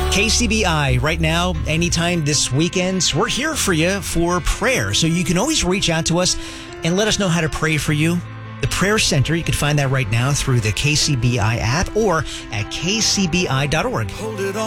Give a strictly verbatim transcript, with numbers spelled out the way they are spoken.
K C B I, right now, anytime this weekend, we're here for you for prayer. So you can always reach out to us and let us know how to pray for you. The Prayer Center, you can find that right now through the K C B I app or at k c b i dot org. Hold it on.